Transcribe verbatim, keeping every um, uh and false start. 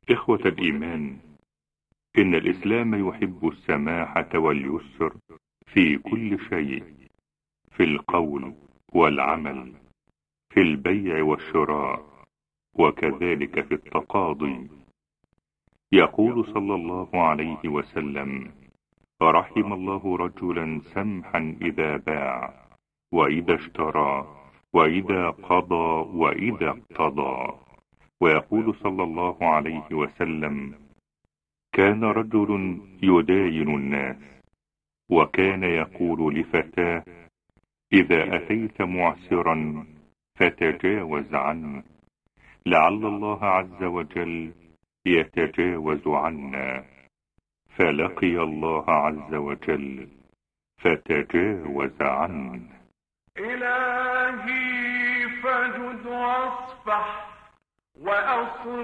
إخوة الإيمان، إن الإسلام يحب السماحة واليسر في كل شيء، في القول والعمل، في البيع والشراء، وكذلك في التقاضي. يقول صلى الله عليه وسلم: رحم الله رجلا سمحا إذا باع وإذا اشترى وإذا قضى وإذا اقتضى. ويقول صلى الله عليه وسلم: كان رجل يداين الناس، وكان يقول لفتاه: إذا أتيت معسرا فتجاوز عنه، لعل الله عز وجل يتجاوز عنا. فلقي الله عز وجل فتجاوز عنه. إلهي فجد واصفح وأصلح